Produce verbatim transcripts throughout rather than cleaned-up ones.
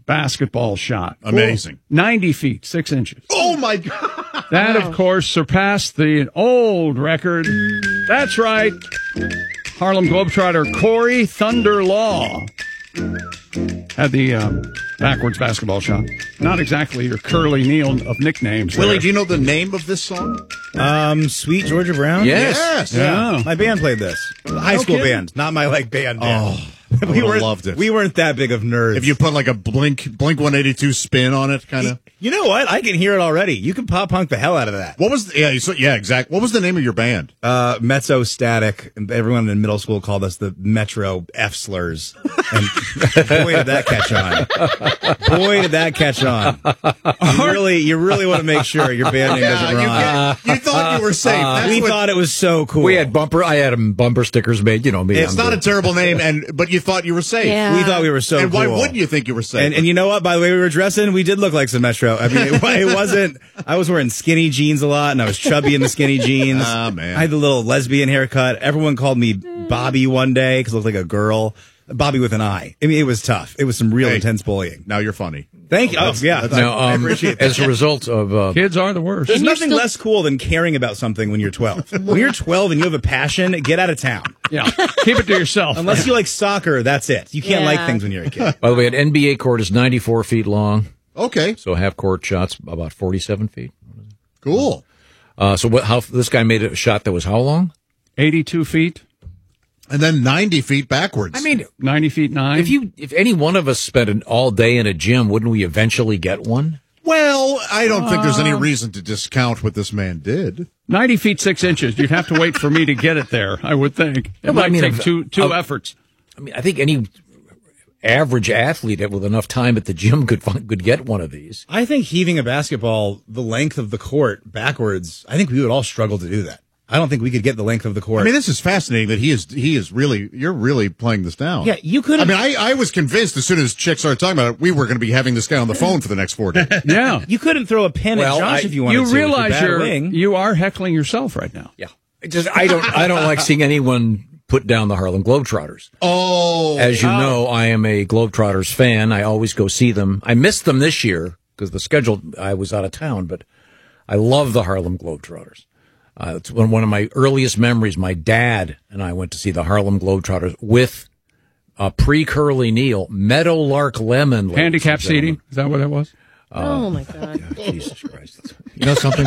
basketball shot. Amazing. ninety feet, six inches. Oh, my God. That, of course, surpassed the old record. That's right. Harlem Globetrotter Corey Thunder Law had the uh, backwards basketball shot. Not exactly your Curly Neal of nicknames. Willie, there. do you know the name of this song? Um, Sweet Georgia Brown? Yes. Yes. Yeah. My band played this. High No school kidding. band, not my like band band. Oh, I we would've weren't loved it. We weren't that big of nerds. If you put like a Blink Blink one eighty-two spin on it, kind of. You know what? I can hear it already. You can pop punk the hell out of that. What was the, yeah, so, yeah, exactly. What was the name of your band? Uh, Mezzo Static. Everyone in middle school called us the Metro F slurs. And boy, did that catch on. Boy, did that catch on. You really, you really want to make sure your band name doesn't you, rhyme. you thought you were safe. That's we what- thought it was so cool. We had bumper. I had 'em bumper stickers made. You know me. It's I'm not good. a terrible name, and but you thought you were safe. Yeah. We thought we were so and why cool. wouldn't you think you were safe? And, and you know what? By the way we were dressing, we did look like some Metro. I mean, it, it wasn't. I was wearing skinny jeans a lot, and I was chubby in the skinny jeans. Ah, man. I had the little lesbian haircut. Everyone called me Bobby one day because I looked like a girl. Bobby with an eye. I mean, it was tough. It was some real Hey, intense bullying. now you're funny. Thank you. Oh, That's- yeah. that's- Now, I um, appreciate that. as a result of uh, Kids are the worst. There's And you're nothing still- less cool than caring about something when you're twelve. When you're twelve and you have a passion, get out of town. Yeah. Keep it to yourself. Unless you like soccer, that's it. You can't Yeah. like things when you're a kid. by the way, an N B A court is ninety-four feet long, Okay, so half court shots about forty-seven feet. cool. Uh, so what? How this guy made a shot that was how long? eighty-two feet, And then ninety feet backwards. I mean, ninety feet nine. if you if any one of us spent an all day in a gym, wouldn't we eventually get one? well, I don't think there's any reason to discount what this man did. ninety feet, six inches. You'd have to wait for me to get it there, I would think. It No, but might I mean, take if- two, two of- efforts. I mean, I think any average athlete with enough time at the gym could find, could get one of these. I think heaving a basketball the length of the court backwards, I think we would all struggle to do that. I don't think we could get the length of the court. I mean, this is fascinating that he is he is really you're really playing this down. yeah, you could I have. mean, I, I was convinced as soon as Chick started talking about it, we were going to be having this guy on the phone for the next four days. Yeah. you couldn't throw a pin Well, at Josh I- if you wanted You to. realize with your you're, bad wing. you are heckling yourself right now. Yeah, it just I don't I don't like seeing anyone put down the Harlem Globetrotters. Oh, As you know, I am a Globetrotters fan. I always go see them. I missed them this year because the schedule, I was out of town, but I love the Harlem Globetrotters. Uh, it's one, one of my earliest memories. My dad and I went to see the Harlem Globetrotters with uh, pre-Curly Neal, Meadowlark Lemon. ladies Handicap and gentlemen. seating. Is that what it was? Oh, my God. Jesus Christ. You know something?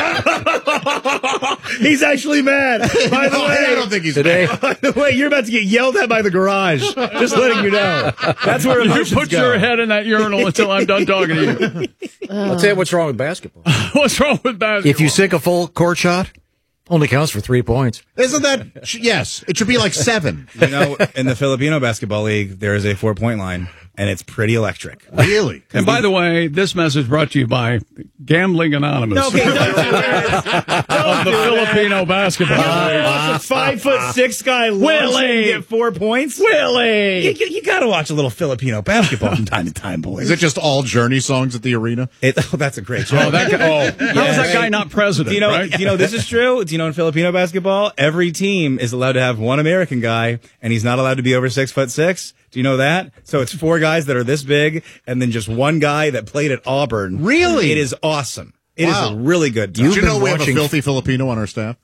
He's actually mad. By the no, way, I don't think he's Today, by the way, you're about to get yelled at by the garage. Just letting you know. That's where You emotions put go. your head in that urinal until I'm done talking to you. I'll tell you what's wrong with basketball. What's wrong with basketball? If you sink a full court shot, only counts for three points. Isn't that yes? It should be like seven. You know, in the Filipino basketball league, there is a four point line, and it's pretty electric. Really? And by the way, this message brought to you by Gambling Anonymous Okay, don't do it. of the Filipino basketball league. Watch a five foot six guy launch and get four points. Willie! You, you, you got to watch a little Filipino basketball from time to time, boys. Is it just all Journey songs at the arena? It, oh, that's a great show. Oh, that guy, oh, how is that guy not president? Do you know? right? Do you know this is true? Do you know in Filipino basketball, every team is allowed to have one American guy, and he's not allowed to be over six foot six. Do you know that? So it's four guys that are this big, and then just one guy that played at Auburn. Really? It is awesome. It Wow. is a really good. Do you You've know been we have a watching- filthy Filipino on our staff?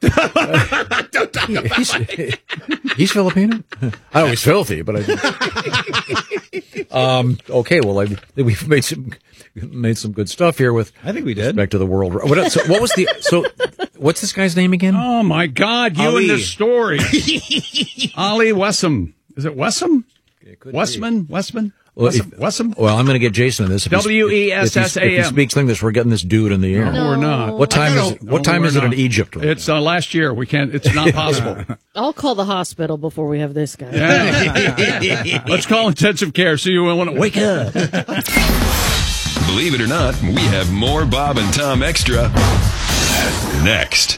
He's, he's Filipino? I know he's filthy, but I. um. Okay. Well, I, we've made some made some good stuff here with. I think we did. Back to the world. What, else- so what was the? So, what's this guy's name again? Oh, my God, you Ali. and this story. Ali Wessam. Is it Wessam? Westman? Westman? Well, Wessam? if- Wessam? Well, I'm going to get Jason in this. If he's- W E S S A M. If he if he speaks English, we're getting this dude in the air. No, we're not. What time I is don't- it? What No, time we're is it in not. Egypt? Right It's uh, last year. We can't. It's not possible. I'll call the hospital before we have this guy. Yeah. Let's call intensive care. So you want to wake up. Believe it or not, we have more Bob and Tom Extra next.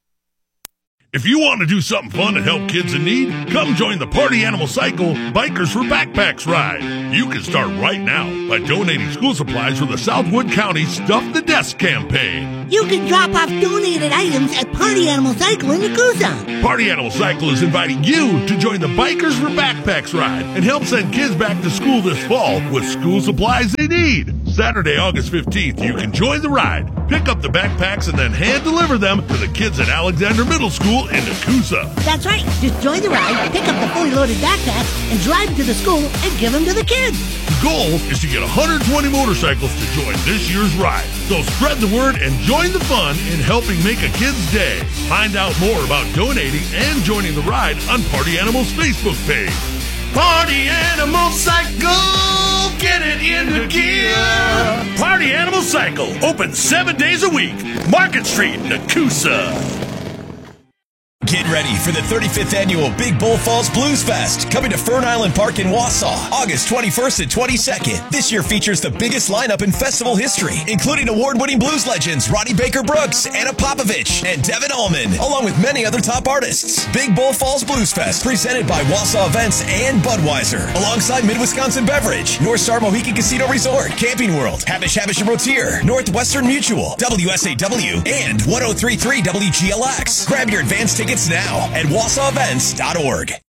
If you want to do something fun to help kids in need, come join the Party Animal Cycle Bikers for Backpacks ride. You can start right now by donating school supplies for the Southwood County Stuff the Desk campaign. You can drop off donated items at Party Animal Cycle in Yakuza. Party Animal Cycle is inviting you to join the Bikers for Backpacks ride and help send kids back to school this fall with school supplies they need. need. Saturday, August fifteenth, you can join the ride. Pick up the backpacks and then hand deliver them to the kids at Alexander Middle School in Nakusa. That's right. Just join the ride, pick up the fully loaded backpacks, and drive to the school and give them to the kids. The goal is to get one hundred twenty motorcycles to join this year's ride. So spread the word and join the fun in helping make a kid's day. Find out more about donating and joining the ride on Party Animals Facebook page. Party Animal Cycle, get it into gear. Party Animal Cycle, open seven days a week. Market Street, Nakusa. Get ready for the thirty-fifth Annual Big Bull Falls Blues Fest, coming to Fern Island Park in Wausau, August twenty-first and twenty-second. This year features the biggest lineup in festival history, including award-winning blues legends Ronnie Baker Brooks, Anna Popovich, and Devin Allman, along with many other top artists. Big Bull Falls Blues Fest, presented by Wausau Events and Budweiser, alongside Mid-Wisconsin Beverage, North Star Mohican Casino Resort, Camping World, Habish Habish and Rotier, Northwestern Mutual, W S A W, and one oh three point three W G L X. Grab your advance tickets now at wausau events dot org.